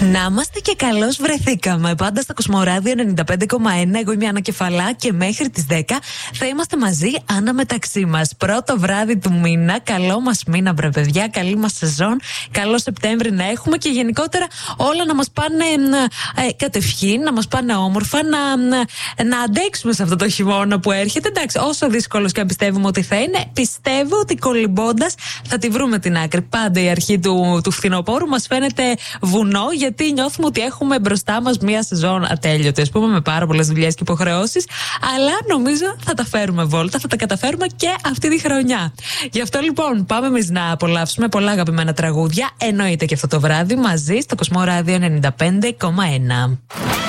Να είμαστε και καλώς βρεθήκαμε. Πάντα στο Κοσμοράδιο 95,1. Εγώ είμαι η Άννα Κεφαλά και μέχρι τις 10 θα είμαστε μαζί αναμεταξύ μας. Πρώτο βράδυ του μήνα. Καλό μας μήνα, βρε παιδιά. Καλή μας σεζόν. Καλό Σεπτέμβρη να έχουμε και γενικότερα όλα να μας πάνε κατευχήν, να μας πάνε όμορφα, να αντέξουμε σε αυτό το χειμώνα που έρχεται. Εντάξει, όσο δύσκολος και αν πιστεύουμε ότι θα είναι, πιστεύω ότι κολυμπώντας θα τη βρούμε την άκρη. Πάντα η αρχή του φθινοπόρου μας φαίνεται βουνό, γιατί νιώθουμε ότι έχουμε μπροστά μας μία σεζόν ατέλειωτη, ας πούμε, με πάρα πολλές δουλειές και υποχρεώσεις. Αλλά νομίζω θα τα φέρουμε βόλτα, θα τα καταφέρουμε και αυτή τη χρονιά. Γι' αυτό λοιπόν πάμε εμείς να απολαύσουμε πολλά αγαπημένα τραγούδια. Εννοείται και αυτό το βράδυ μαζί στο Κοσμοράδιο 95,1.